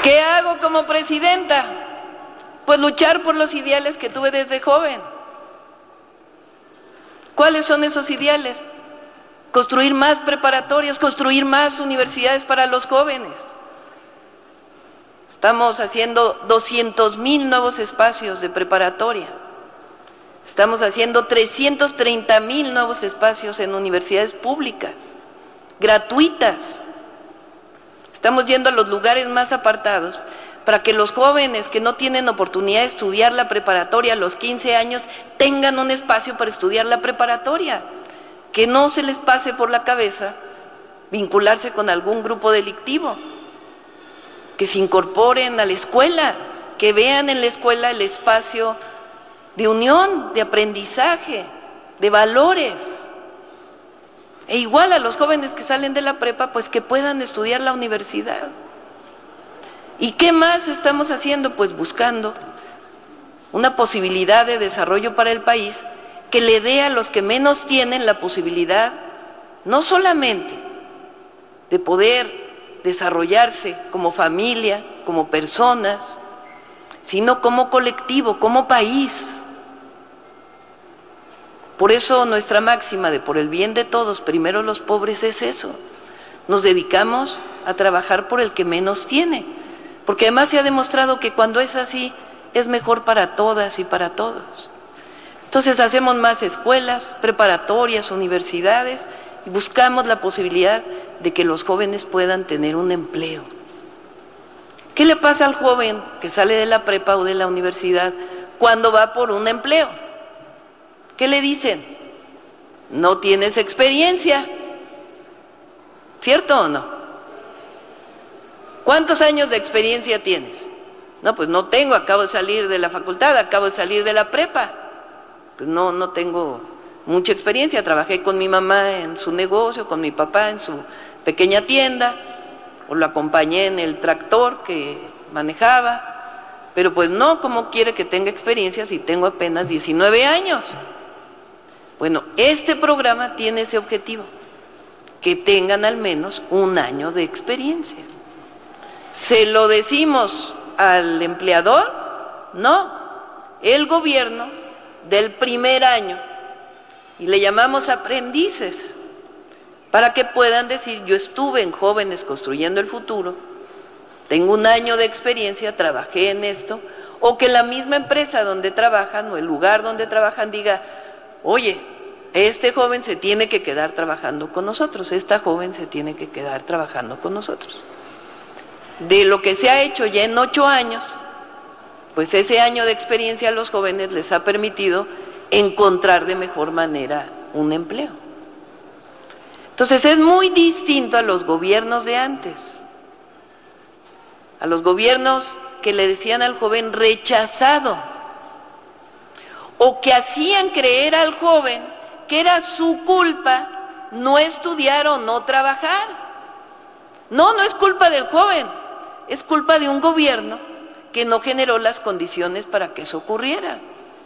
¿Qué hago como presidenta? Pues luchar por los ideales que tuve desde joven. ¿Cuáles son esos ideales? Construir más preparatorias, construir más universidades para los jóvenes. Estamos haciendo 200,000 nuevos espacios de preparatoria. Estamos haciendo 330,000 nuevos espacios en universidades públicas, gratuitas. Estamos yendo a los lugares más apartados para que los jóvenes que no tienen oportunidad de estudiar la preparatoria a los 15 años tengan un espacio para estudiar la preparatoria, que no se les pase por la cabeza vincularse con algún grupo delictivo, que se incorporen a la escuela, que vean en la escuela el espacio de unión, de aprendizaje, de valores. E igual a los jóvenes que salen de la prepa, pues que puedan estudiar la universidad. ¿Y qué más estamos haciendo? Pues buscando una posibilidad de desarrollo para el país que le dé a los que menos tienen la posibilidad, no solamente de poder desarrollarse como familia, como personas, sino como colectivo, como país. Por eso nuestra máxima de por el bien de todos, primero los pobres, es eso. Nos dedicamos a trabajar por el que menos tiene, porque además se ha demostrado que cuando es así, es mejor para todas y para todos. Entonces hacemos más escuelas, preparatorias, universidades, y buscamos la posibilidad de que los jóvenes puedan tener un empleo. ¿Qué le pasa al joven que sale de la prepa o de la universidad cuando va por un empleo? ¿Qué le dicen? No tienes experiencia, ¿cierto o no? ¿Cuántos años de experiencia tienes? No, pues no tengo, acabo de salir de la facultad, acabo de salir de la prepa. Pues no tengo mucha experiencia, trabajé con mi mamá en su negocio, con mi papá en su pequeña tienda, o lo acompañé en el tractor que manejaba, pero pues no, ¿cómo quiere que tenga experiencia si tengo apenas 19 años? Bueno, este programa tiene ese objetivo, que tengan al menos un año de experiencia. ¿Se lo decimos al empleador? No, el gobierno del primer año, y le llamamos aprendices, para que puedan decir, yo estuve en Jóvenes Construyendo el Futuro, tengo un año de experiencia, trabajé en esto, o que la misma empresa donde trabajan o el lugar donde trabajan diga, oye, este joven se tiene que quedar trabajando con nosotros, esta joven se tiene que quedar trabajando con nosotros. De lo que se ha hecho ya en 8 años, pues ese año de experiencia a los jóvenes les ha permitido encontrar de mejor manera un empleo. Entonces es muy distinto a los gobiernos de antes, a los gobiernos que le decían al joven rechazado, o que hacían creer al joven que era su culpa no estudiar o no trabajar. No es culpa del joven, es culpa de un gobierno que no generó las condiciones para que eso ocurriera.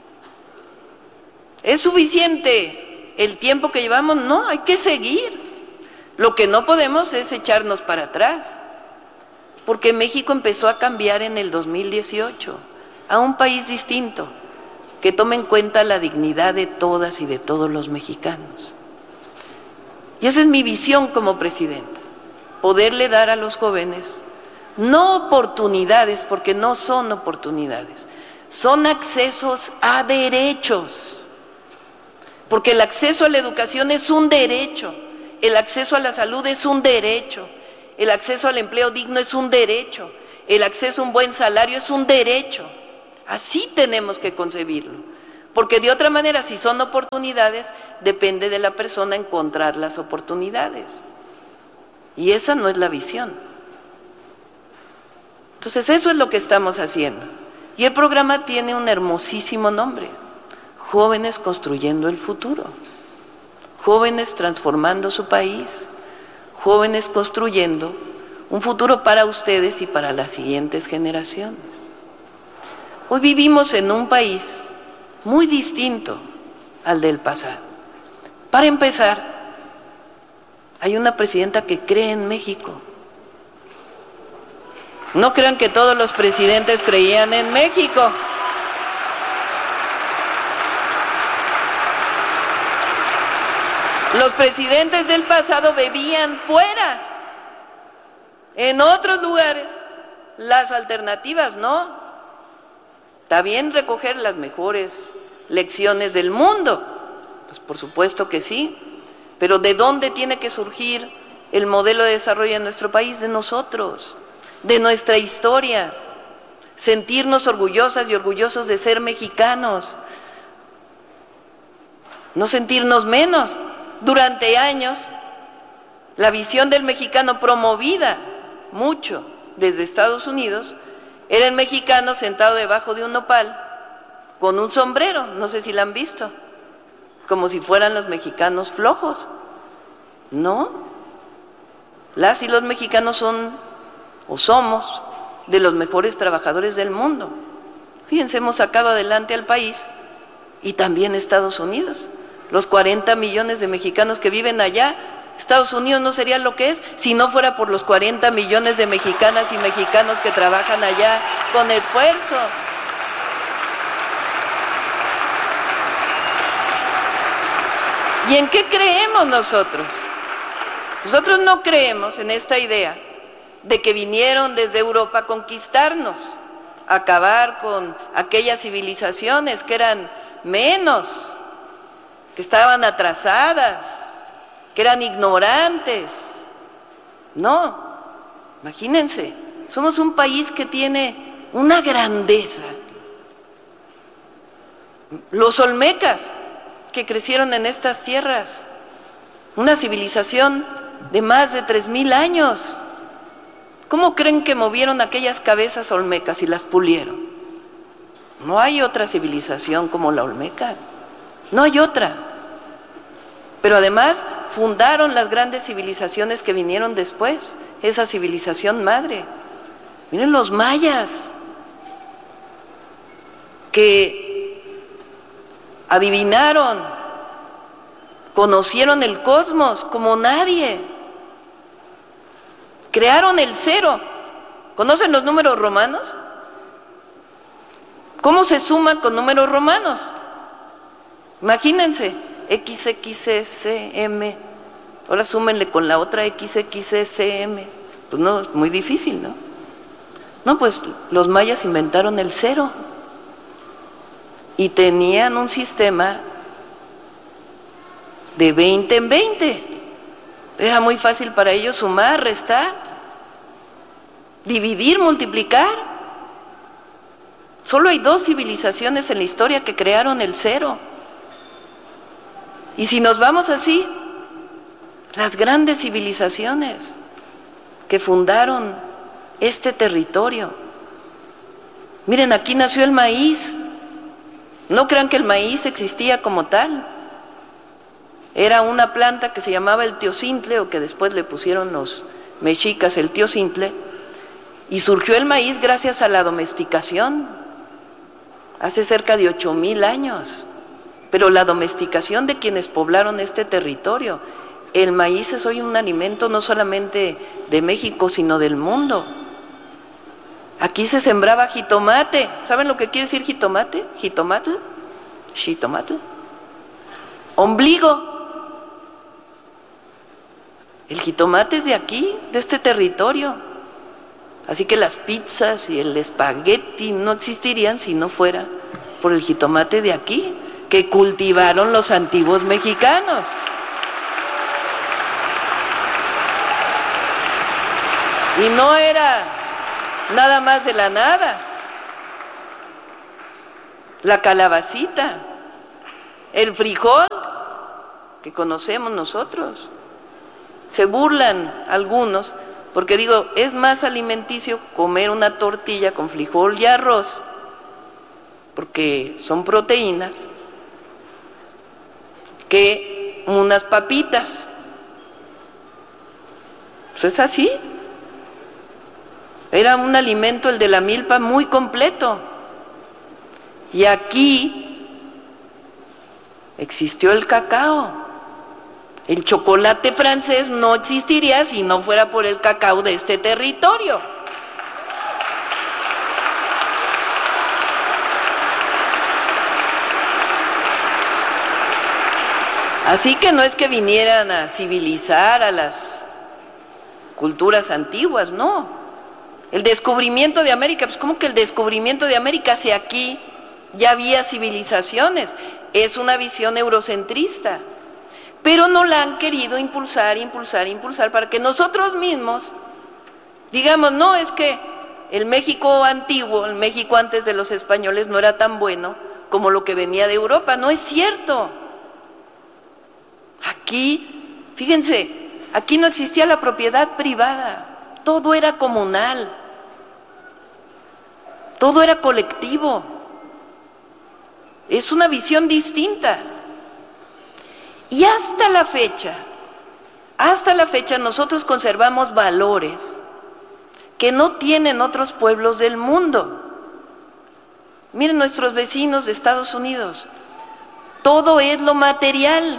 ¿Es suficiente el tiempo que llevamos? No, hay que seguir. Lo que no podemos es echarnos para atrás, porque México empezó a cambiar en el 2018 a un país distinto, que tome en cuenta la dignidad de todas y de todos los mexicanos. Y esa es mi visión como presidenta, poderle dar a los jóvenes no oportunidades, porque no son oportunidades, son accesos a derechos, porque el acceso a la educación es un derecho, el acceso a la salud es un derecho, el acceso al empleo digno es un derecho, el acceso a un buen salario es un derecho. Así tenemos que concebirlo, porque de otra manera, si son oportunidades, depende de la persona encontrar las oportunidades, y esa no es la visión. Entonces eso es lo que estamos haciendo, y el programa tiene un hermosísimo nombre: Jóvenes Construyendo el Futuro, jóvenes transformando su país, jóvenes construyendo un futuro para ustedes y para las siguientes generaciones. Hoy vivimos en un país muy distinto al del pasado. Para empezar, hay una presidenta que cree en México, No crean que todos los presidentes creían en México. Los presidentes del pasado bebían fuera, en otros lugares. Las alternativas no. Está bien recoger las mejores lecciones del mundo, pues por supuesto que sí, pero ¿de dónde tiene que surgir el modelo de desarrollo en nuestro país? De nosotros, de nuestra historia, sentirnos orgullosas y orgullosos de ser mexicanos, no sentirnos menos. Durante años, la visión del mexicano promovida mucho desde Estados Unidos era el mexicano sentado debajo de un nopal con un sombrero, no sé si la han visto, como si fueran los mexicanos flojos. No, las y los mexicanos son o somos de los mejores trabajadores del mundo. Fíjense, hemos sacado adelante al país y también Estados Unidos. Los 40 millones de mexicanos que viven allá, Estados Unidos no sería lo que es si no fuera por los 40 millones de mexicanas y mexicanos que trabajan allá con esfuerzo. ¿Y en qué creemos nosotros? Nosotros no creemos en esta idea de que vinieron desde Europa a conquistarnos, a acabar con aquellas civilizaciones que eran menos, que estaban atrasadas, que eran ignorantes. No, imagínense, somos un país que tiene una grandeza. Los olmecas que crecieron en estas tierras, una civilización de más de 3000 años. ¿Cómo creen que movieron aquellas cabezas olmecas y las pulieron? No hay otra civilización como la olmeca, no hay otra. Pero además fundaron las grandes civilizaciones que vinieron después, esa civilización madre. Miren los mayas, que adivinaron, conocieron el cosmos como nadie, crearon el cero. ¿Conocen los números romanos? ¿Cómo se suman con números romanos? Imagínense, XXCM, ahora súmenle con la otra XXCM. Pues no, es muy difícil, ¿no? No, pues los mayas inventaron el cero y tenían un sistema de 20 en 20. Era muy fácil para ellos sumar, restar, dividir, multiplicar. Solo hay 2 civilizaciones en la historia que crearon el cero. Y si nos vamos así, las grandes civilizaciones que fundaron este territorio. Miren, aquí nació el maíz. No crean que el maíz existía como tal. Era una planta que se llamaba el teocintle, o que después le pusieron los mexicas el teocintle, y surgió el maíz gracias a la domesticación, hace cerca de 8000 años. Pero la domesticación de quienes poblaron este territorio. El maíz es hoy un alimento no solamente de México, sino del mundo. Aquí se sembraba jitomate. ¿Saben lo que quiere decir jitomate? Jitomatl. Jitomatl. Ombligo. El jitomate es de aquí, de este territorio. Así que las pizzas y el espagueti no existirían si no fuera por el jitomate de aquí, que cultivaron los antiguos mexicanos. Y no era nada más de la nada. La calabacita, el frijol que conocemos nosotros. Se burlan algunos porque digo, es más alimenticio comer una tortilla con frijol y arroz, porque son proteínas, que unas papitas. Pues es así. Era un alimento, el de la milpa, muy completo. Y aquí existió el cacao. El chocolate francés no existiría si no fuera por el cacao de este territorio. Así que no es que vinieran a civilizar a las culturas antiguas, no. El descubrimiento de América, pues ¿cómo que el descubrimiento de América si aquí ya había civilizaciones? Es una visión eurocentrista, pero no la han querido impulsar para que nosotros mismos digamos, no, es que el México antiguo, el México antes de los españoles no era tan bueno como lo que venía de Europa. No es cierto. Aquí, fíjense, aquí no existía la propiedad privada, todo era comunal, todo era colectivo. Es una visión distinta. Y hasta la fecha nosotros conservamos valores que no tienen otros pueblos del mundo. Miren nuestros vecinos de Estados Unidos, todo es lo material.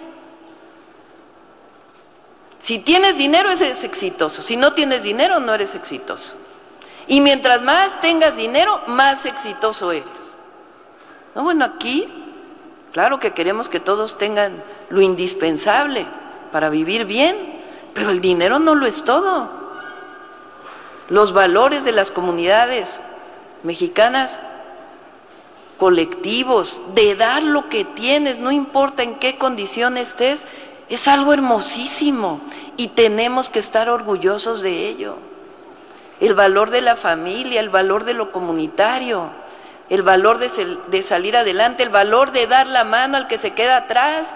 Si tienes dinero eres exitoso, si no tienes dinero no eres exitoso. Y mientras más tengas dinero, más exitoso eres. No, bueno, aquí, claro que queremos que todos tengan lo indispensable para vivir bien, pero el dinero no lo es todo. Los valores de las comunidades mexicanas, colectivos, de dar lo que tienes, no importa en qué condición estés, es algo hermosísimo y tenemos que estar orgullosos de ello. El valor de la familia, el valor de lo comunitario, el valor de salir adelante, el valor de dar la mano al que se queda atrás.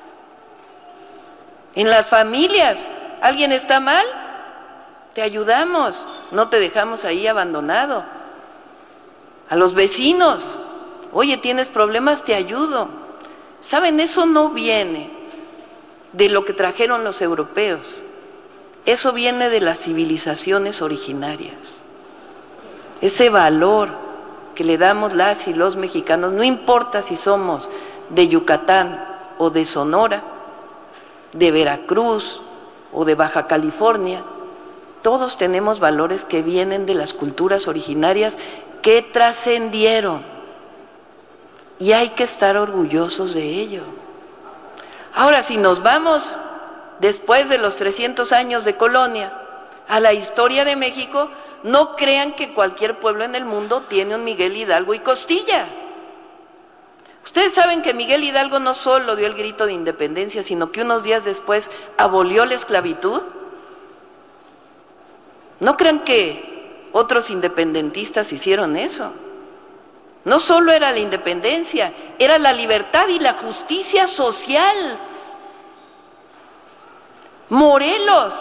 En las familias, ¿alguien está mal? Te ayudamos, no te dejamos ahí abandonado. A los vecinos, oye, ¿tienes problemas? Te ayudo. ¿Saben? Eso no viene de lo que trajeron los europeos. Eso viene de las civilizaciones originarias. Ese valor que le damos las y los mexicanos, no importa si somos de Yucatán o de Sonora, de Veracruz o de Baja California, todos tenemos valores que vienen de las culturas originarias que trascendieron y hay que estar orgullosos de ello. Ahora, si nos vamos después de los 300 años de colonia a la historia de México, no crean que cualquier pueblo en el mundo tiene un Miguel Hidalgo y Costilla. Ustedes saben que Miguel Hidalgo no solo dio el grito de independencia, sino que unos días después abolió la esclavitud. No crean que otros independentistas hicieron eso. No solo era la independencia, era la libertad y la justicia social. Morelos,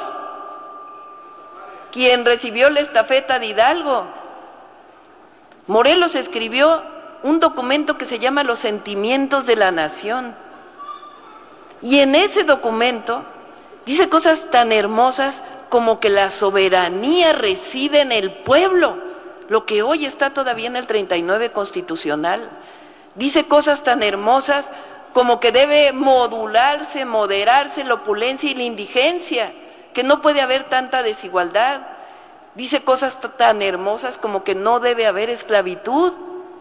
quien recibió la estafeta de Hidalgo. Morelos escribió un documento que se llama Los Sentimientos de la Nación. Y en ese documento dice cosas tan hermosas como que la soberanía reside en el pueblo, lo que hoy está todavía en el 39 constitucional. Dice cosas tan hermosas como que debe modularse, moderarse la opulencia y la indigencia, que no puede haber tanta desigualdad. Dice cosas tan hermosas como que no debe haber esclavitud,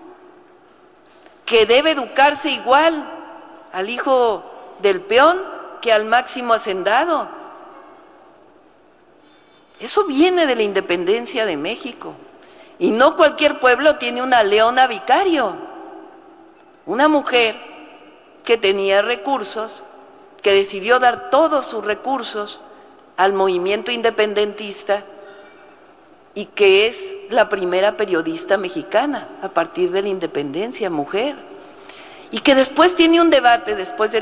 que debe educarse igual al hijo del peón que al máximo hacendado. Eso viene de la independencia de México. Y no cualquier pueblo tiene una Leona Vicario, una mujer que tenía recursos, que decidió dar todos sus recursos al movimiento independentista y que es la primera periodista mexicana a partir de la independencia, mujer. Y que después tiene un debate, después de